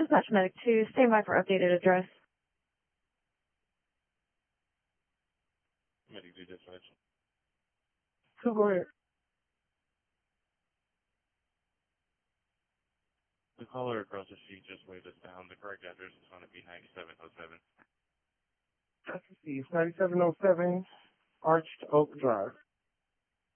Dispatch Medic 2, stand by for updated address. Medic 2 dispatch. So go ahead. The caller across the street just waved us down. The correct address is going to be 9707. Let's see. It's 9707 Arched Oak Drive.